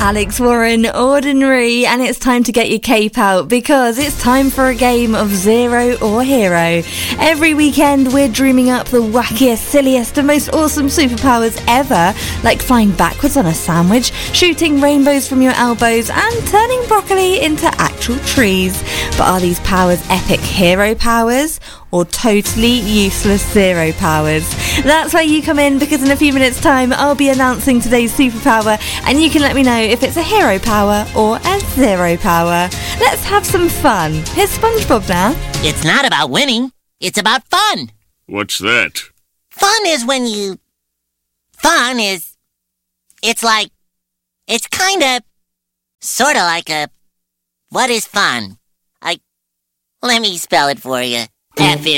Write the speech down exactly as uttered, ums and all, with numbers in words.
Alex Warren, Ordinary, and it's time to get your cape out because it's time for a game of Zero or Hero. Every weekend we're dreaming up the wackiest, silliest and most awesome superpowers ever, like flying backwards on a sandwich, shooting rainbows from your elbows and turning broccoli into actual trees. But are these powers epic hero powers or totally useless zero powers? That's where you come in, because in a few minutes time I'll be announcing today's superpower and you can let me know if it's a hero power or a zero power. Let's have some fun. Here's SpongeBob now. It's not about winning, it's about fun. What's that? Fun is when you... Fun is... It's like... It's kinda... Sorta like a... What is fun? I... Let me spell it for you. F is